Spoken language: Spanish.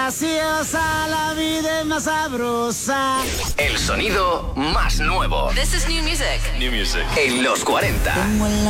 graciosa, la vida es más sabrosa. El sonido más nuevo. This is new music. En los 40.